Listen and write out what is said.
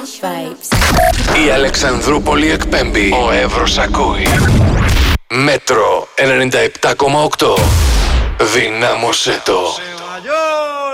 vibes. Η Αλεξανδρούπολη εκπέμπει. Ο Εύρος ακούει. Μέτρο 97,8. Δυνάμωσέ το.